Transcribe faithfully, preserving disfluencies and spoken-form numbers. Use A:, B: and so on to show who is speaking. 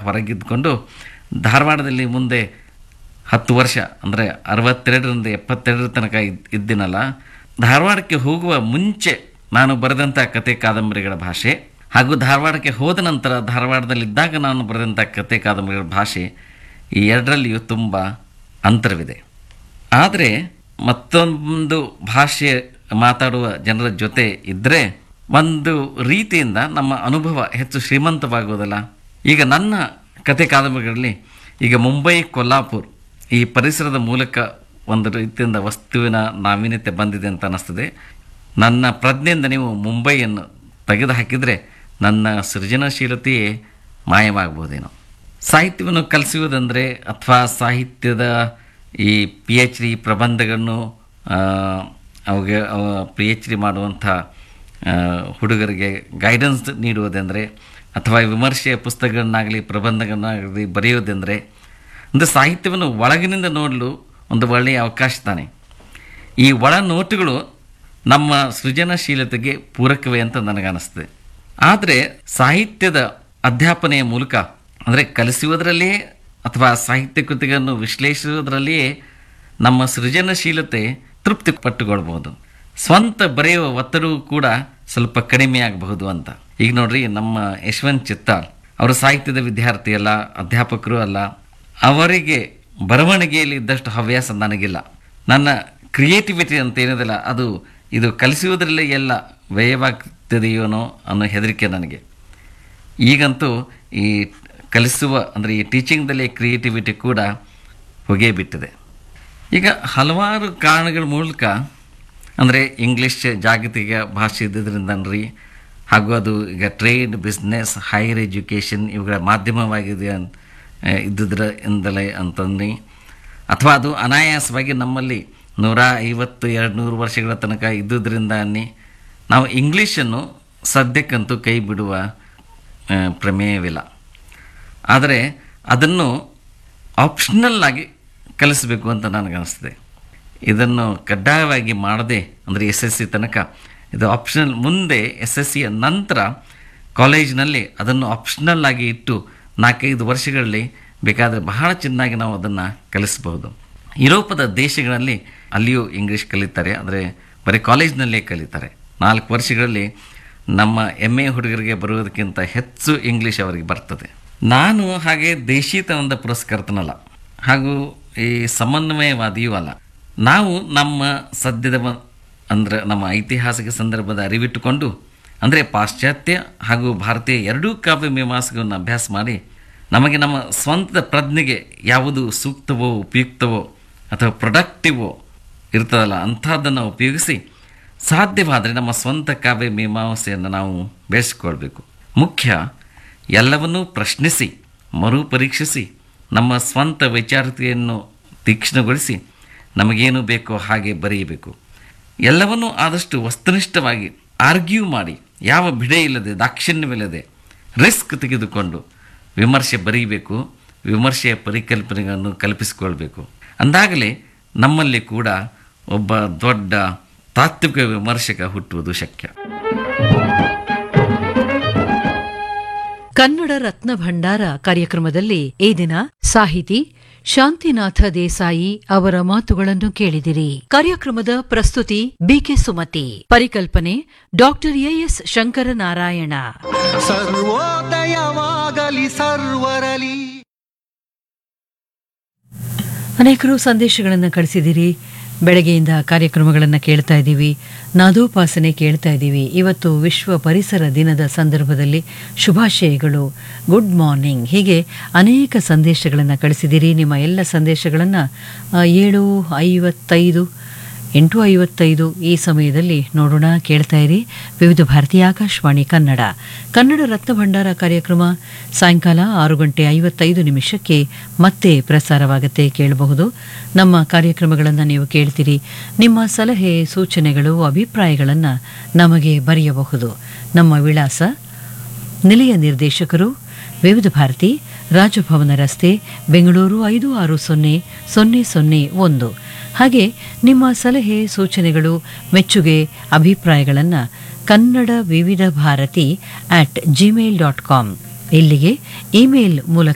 A: ಹೊರಗಿದ್ದುಕೊಂಡು ಧಾರವಾಡದಲ್ಲಿ ಮುಂದೆ ಹತ್ತು ವರ್ಷ ಅಂದರೆ ಅರವತ್ತೆರಡರಿಂದ ಎಪ್ಪತ್ತೆರಡರ ತನಕ ಇದ್ ಇದ್ದೀನಲ್ಲ, ಧಾರವಾಡಕ್ಕೆ ಹೋಗುವ ಮುಂಚೆ ನಾನು ಬರೆದಂಥ ಕತೆ ಕಾದಂಬರಿಗಳ ಭಾಷೆ ಹಾಗೂ ಧಾರವಾಡಕ್ಕೆ ಹೋದ ನಂತರ ಧಾರವಾಡದಲ್ಲಿದ್ದಾಗ ನಾನು ಬರೆದಂಥ ಕತೆ ಕಾದಂಬರಿಗಳ ಭಾಷೆ, ಈ ಎರಡರಲ್ಲಿಯೂ ತುಂಬ ಅಂತರವಿದೆ. ಆದರೆ ಮತ್ತೊಂದು ಭಾಷೆ ಮಾತಾಡುವ ಜನರ ಜೊತೆ ಇದ್ದರೆ ಒಂದು ರೀತಿಯಿಂದ ನಮ್ಮ ಅನುಭವ ಹೆಚ್ಚು ಶ್ರೀಮಂತವಾಗುವುದಲ್ಲ. ಈಗ ನನ್ನ ಕತೆ ಕಾದಂಬರಿಗಳಲ್ಲಿ ಈಗ ಮುಂಬೈ, ಕೊಲ್ಲಾಪುರ್ ಈ ಪರಿಸರದ ಮೂಲಕ ಒಂದು ರೀತಿಯಿಂದ ವಸ್ತುವಿನ ನಾವೀನ್ಯತೆ ಬಂದಿದೆ ಅಂತ ಅನ್ನಿಸ್ತದೆ. ನನ್ನ ಪ್ರಜ್ಞೆಯಿಂದ ನೀವು ಮುಂಬೈಯನ್ನು ತೆಗೆದು ಹಾಕಿದರೆ ನನ್ನ ಸೃಜನಶೀಲತೆಯೇ ಮಾಯವಾಗಬಹುದೇನೋ. ಸಾಹಿತ್ಯವನ್ನು ಕಲಿಸುವುದಂದರೆ ಅಥವಾ ಸಾಹಿತ್ಯದ ಈ ಪಿ ಎಚ್ ಡಿ ಪ್ರಬಂಧಗಳನ್ನು ಅವಿಗೆ ಪಿ ಎಚ್ ಡಿ ಮಾಡುವಂಥ ಹುಡುಗರಿಗೆ ಗೈಡೆನ್ಸ್ ನೀಡುವುದೆಂದರೆ ಅಥವಾ ವಿಮರ್ಶೆಯ ಪುಸ್ತಕಗಳನ್ನಾಗಲಿ ಪ್ರಬಂಧಗಳನ್ನಾಗಲಿ ಬರೆಯುವುದೆಂದರೆ ಅಂದರೆ ಸಾಹಿತ್ಯವನ್ನು ಒಳಗಿನಿಂದ ನೋಡಲು ಒಂದು ಒಳ್ಳೆಯ ಅವಕಾಶ ತಾನೆ. ಈ ಒಳ ನೋಟುಗಳು ನಮ್ಮ ಸೃಜನಶೀಲತೆಗೆ ಪೂರಕವೇ ಅಂತ ನನಗನ್ನಿಸ್ತದೆ. ಆದರೆ ಸಾಹಿತ್ಯದ ಅಧ್ಯಾಪನೆಯ ಮೂಲಕ ಅಂದರೆ ಕಲಿಸುವುದರಲ್ಲಿಯೇ ಅಥವಾ ಸಾಹಿತ್ಯ ಕೃತಿಗಳನ್ನು ವಿಶ್ಲೇಷಿಸುವುದರಲ್ಲಿಯೇ ನಮ್ಮ ಸೃಜನಶೀಲತೆ ತೃಪ್ತಿ ಪಟ್ಟುಕೊಳ್ಬೋದು. ಸ್ವಂತ ಬರೆಯುವ ಒತ್ತಡವೂ ಕೂಡ ಸ್ವಲ್ಪ ಕಡಿಮೆಯಾಗಬಹುದು ಅಂತ. ಈಗ ನೋಡ್ರಿ, ನಮ್ಮ ಯಶವಂತ್ ಚಿತ್ತಾರ್ ಅವರು ಸಾಹಿತ್ಯದ ವಿದ್ಯಾರ್ಥಿ ಅಲ್ಲ, ಅಧ್ಯಾಪಕರು ಅಲ್ಲ. ಅವರಿಗೆ ಬರವಣಿಗೆಯಲ್ಲಿ ಇದ್ದಷ್ಟು ಹವ್ಯಾಸ ನನಗಿಲ್ಲ. ನನ್ನ ಕ್ರಿಯೇಟಿವಿಟಿ ಅಂತ ಏನಿದೆಲ್ಲ ಅದು ಇದು ಕಲಿಸುವುದರಲ್ಲೇ ಎಲ್ಲ ವ್ಯಯವಾಗ್ತದೆಯೋನೋ ಅನ್ನೋ ಹೆದರಿಕೆ ನನಗೆ. ಈಗಂತೂ ಈ ಕಲಿಸುವ ಅಂದರೆ ಈ ಟೀಚಿಂಗ್ದಲ್ಲಿ ಕ್ರಿಯೇಟಿವಿಟಿ ಕೂಡ ಹೊಗೆ ಬಿಟ್ಟಿದೆ. ಈಗ ಹಲವಾರು ಕಾರಣಗಳ ಮೂಲಕ ಅಂದರೆ ಇಂಗ್ಲೀಷ್ ಜಾಗತಿಕ ಭಾಷೆ ಇದ್ದಿದ್ದರಿಂದನ್ರಿ, ಹಾಗೂ ಅದು ಈಗ ಟ್ರೇಡ್, ಬಿಸ್ನೆಸ್, ಹೈಯರ್ ಎಜುಕೇಷನ್ ಇವುಗಳ ಮಾಧ್ಯಮವಾಗಿದೆ ಅಂತ ಇದ್ದುದ್ರ ಎಂದಲೇ ಅಂತಂದು, ಅಥವಾ ಅದು ಅನಾಯಾಸವಾಗಿ ನಮ್ಮಲ್ಲಿ ನೂರ ಐವತ್ತು ಎರಡು ನೂರು ವರ್ಷಗಳ ತನಕ ಇದ್ದುದರಿಂದ ಅನ್ನಿ ನಾವು ಇಂಗ್ಲೀಷನ್ನು ಸದ್ಯಕ್ಕಂತೂ ಕೈ ಬಿಡುವ ಪ್ರಮೇಯವಿಲ್ಲ. ಆದರೆ ಅದನ್ನು ಆಪ್ಷನಲ್ ಆಗಿ ಕಲಿಸಬೇಕು ಅಂತ ನನಗನ್ನಿಸ್ತದೆ. ಇದನ್ನು ಕಡ್ಡಾಯವಾಗಿ ಮಾಡದೆ ಅಂದರೆ ಎಸ್ ಎಸ್ ಸಿ ತನಕ ಇದು ಆಪ್ಷನಲ್, ಮುಂದೆ ಎಸ್ ಎಸ್ ಸಿಯ ನಂತರ ಕಾಲೇಜಿನಲ್ಲಿ ಅದನ್ನು ಆಪ್ಷನಲ್ ಆಗಿ ಇಟ್ಟು ನಾಲ್ಕೈದು ವರ್ಷಗಳಲ್ಲಿ ಬೇಕಾದರೆ ಬಹಳ ಚೆನ್ನಾಗಿ ನಾವು ಅದನ್ನು ಕಲಿಸಬಹುದು. ಯುರೋಪದ ದೇಶಗಳಲ್ಲಿ ಅಲ್ಲಿಯೂ ಇಂಗ್ಲೀಷ್ ಕಲಿತಾರೆ, ಅಂದರೆ ಬರೀ ಕಾಲೇಜಿನಲ್ಲೇ ಕಲಿತಾರೆ. ನಾಲ್ಕು ವರ್ಷಗಳಲ್ಲಿ ನಮ್ಮ ಎಮ್ ಎ ಹುಡುಗರಿಗೆ ಬರುವುದಕ್ಕಿಂತ ಹೆಚ್ಚು ಇಂಗ್ಲೀಷ್ ಅವರಿಗೆ ಬರ್ತದೆ. ನಾನು ಹಾಗೆ ದೇಶೀತನದ ಪುರಸ್ಕರ್ತನಲ್ಲ, ಹಾಗೂ ಈ ಸಮನ್ವಯವಾದಿಯೂ ಅಲ್ಲ. ನಾವು ನಮ್ಮ ಸದ್ಯದ ಅಂದರೆ ನಮ್ಮ ಐತಿಹಾಸಿಕ ಸಂದರ್ಭದ ಅರಿವಿಟ್ಟುಕೊಂಡು ಅಂದರೆ ಪಾಶ್ಚಾತ್ಯ ಹಾಗೂ ಭಾರತೀಯ ಎರಡೂ ಕಾವ್ಯ ಮೀಮಾಂಸೆಗಳನ್ನು ಅಭ್ಯಾಸ ಮಾಡಿ ನಮಗೆ ನಮ್ಮ ಸ್ವಂತ ಪ್ರಜ್ಞೆಗೆ ಯಾವುದು ಸೂಕ್ತವೋ, ಉಪಯುಕ್ತವೋ ಅಥವಾ ಪ್ರೊಡಕ್ಟಿವೋ ಇರ್ತದಲ್ಲ ಅಂಥದ್ದನ್ನು ಉಪಯೋಗಿಸಿ ಸಾಧ್ಯವಾದರೆ ನಮ್ಮ ಸ್ವಂತ ಕಾವ್ಯ ಮೀಮಾಂಸೆಯನ್ನು ನಾವು ಬೆಳೆಸಿಕೊಳ್ಬೇಕು. ಮುಖ್ಯ ಎಲ್ಲವನ್ನೂ ಪ್ರಶ್ನಿಸಿ ಮರುಪರೀಕ್ಷಿಸಿ ನಮ್ಮ ಸ್ವಂತ ವೈಚಾರಿಕತೆಯನ್ನು ತೀಕ್ಷ್ಣಗೊಳಿಸಿ ನಮಗೇನು ಬೇಕೋ ಹಾಗೆ ಬರೆಯಬೇಕು. ಎಲ್ಲವನ್ನೂ ಆದಷ್ಟು ವಸ್ತುನಿಷ್ಠವಾಗಿ ಆರ್ಗ್ಯೂ ಮಾಡಿ ಯಾವ ಬಿಡೆ ಇಲ್ಲದೆ ದಾಕ್ಷಿಣ್ಯವಿಲ್ಲದೆ ರಿಸ್ಕ್ ತೆಗೆದುಕೊಂಡು ವಿಮರ್ಶೆ ಬರೀಬೇಕು. ವಿಮರ್ಶೆಯ ಪರಿಕಲ್ಪನೆಗಳನ್ನು ಕಲ್ಪಿಸಿಕೊಳ್ಬೇಕು. ಅಂದಾಗಲೇ ನಮ್ಮಲ್ಲಿ ಕೂಡ ಒಬ್ಬ ದೊಡ್ಡ ತಾತ್ವಿಕ ವಿಮರ್ಶಕ ಹುಟ್ಟುವುದು ಶಕ್ಯ.
B: ಕನ್ನಡ ರತ್ನ ಭಂಡಾರ ಕಾರ್ಯಕ್ರಮದಲ್ಲಿ ಈ ದಿನ ಸಾಹಿತಿ ಶಾಂತಿನಾಥ ದೇಸಾಯಿ ಅವರ ಮಾತುಗಳನ್ನು ಕೇಳಿದಿರಿ. ಕಾರ್ಯಕ್ರಮದ ಪ್ರಸ್ತುತಿ ಬಿಕೆ ಸುಮತಿ, ಪರಿಕಲ್ಪನೆ ಡಾಕ್ಟರ್ ಎಎಸ್ ಶಂಕರನಾರಾಯಣ.
C: ಸರ್ವೋದಯವಾಗಲಿ ಸರ್ವರಲಿ.
B: ಅನೇಕರು ಸಂದೇಶಗಳನ್ನು ಕಳಿಸಿದಿರಿ. ಬೆಳಗ್ಗೆಯಿಂದ ಕಾರ್ಯಕ್ರಮಗಳನ್ನು ಕೇಳ್ತಾ ಇದ್ದೀವಿ, ನಾದೋಪಾಸನೆ ಕೇಳ್ತಾ ಇದ್ದೀವಿ. ಇವತ್ತು ವಿಶ್ವ ಪರಿಸರ ದಿನದ ಸಂದರ್ಭದಲ್ಲಿ ಶುಭಾಶಯಗಳು, ಗುಡ್ ಮಾರ್ನಿಂಗ್, ಹೀಗೆ ಅನೇಕ ಸಂದೇಶಗಳನ್ನು ಕಳಿಸಿದ್ದೀರಿ. ನಿಮ್ಮ ಎಲ್ಲ ಸಂದೇಶಗಳನ್ನು ಏಳು ಐವತ್ತೈದು ಎಂಟು ಐವತ್ತೈದು ಈ ಸಮಯದಲ್ಲಿ ನೋಡೋಣ, ಕೇಳ್ತಾ ಇರಿ. ವಿವಿಧ ಭಾರತೀಯ ಆಕಾಶವಾಣಿ ಕನ್ನಡ ಕನ್ನಡ ರತ್ನ ಭಂಡಾರ ಕಾರ್ಯಕ್ರಮ ಸಾಯಂಕಾಲ ಆರು ಗಂಟೆ ಐವತ್ತೈದು ನಿಮಿಷಕ್ಕೆ ಮತ್ತೆ ಪ್ರಸಾರವಾಗುತ್ತೆ, ಕೇಳಬಹುದು. ನಮ್ಮ ಕಾರ್ಯಕ್ರಮಗಳನ್ನು ನೀವು ಕೇಳ್ತೀರಿ. ನಿಮ್ಮ ಸಲಹೆ, ಸೂಚನೆಗಳು, ಅಭಿಪ್ರಾಯಗಳನ್ನು ನಮಗೆ ಬರೆಯಬಹುದು. ನಮ್ಮ ವಿಳಾಸ: ನಿಲಯ ನಿರ್ದೇಶಕರು, ವಿವಿಧ ಭಾರತಿ, ರಾಜಭವನ ರಸ್ತೆ, ಬೆಂಗಳೂರು ಐದು ಆರು ಸೊನ್ನೆ ಸೊನ್ನೆ ಸೊನ್ನೆ ಒಂದು. ಹಾಗೆ ನಿಮ್ಮ ಸಲಹೆ, ಸೂಚನೆಗಳು, ಮೆಚ್ಚುಗೆ, ಅಭಿಪ್ರಾಯಗಳನ್ನು ಕನ್ನಡ ವಿವಿಧ Bharati at Gmail dot com ಇಲ್ಲಿಗೆ ಇಮೇಲ್ ಮೂಲಕ